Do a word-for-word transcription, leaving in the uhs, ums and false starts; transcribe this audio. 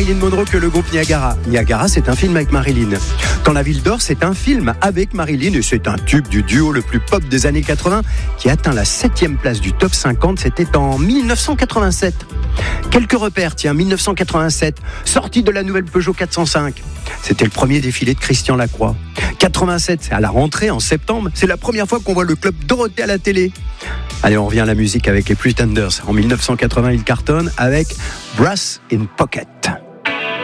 Marilyn Monroe que le groupe Niagara. Niagara, c'est un film avec Marilyn. Quand la ville dort, c'est un film avec Marilyn et c'est un tube du duo le plus pop des années quatre-vingts qui atteint la septième place du top cinquante. C'était en dix-neuf cent quatre-vingt-sept. Quelques repères, tiens, dix-neuf cent quatre-vingt-sept, sortie de la nouvelle Peugeot quatre cent cinq. C'était le premier défilé de Christian Lacroix. quatre-vingt-sept, c'est à la rentrée en septembre, c'est la première fois qu'on voit le club Dorothée à la télé. Allez, on revient à la musique avec les Pretenders. En dix-neuf cent quatre-vingts, ils cartonnent avec Brass in Pocket.